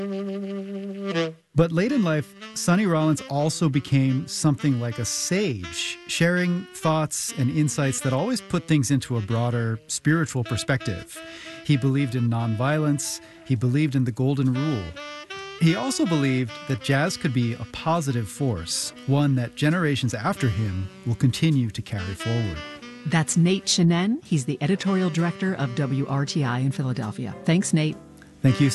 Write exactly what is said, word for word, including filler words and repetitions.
But late in life, Sonny Rollins also became something like a sage, sharing thoughts and insights that always put things into a broader spiritual perspective. He believed in nonviolence. He believed in the golden rule. He also believed that jazz could be a positive force, one that generations after him will continue to carry forward. That's Nate Chinen. He's the editorial director of W R T I in Philadelphia. Thanks, Nate. Thank you.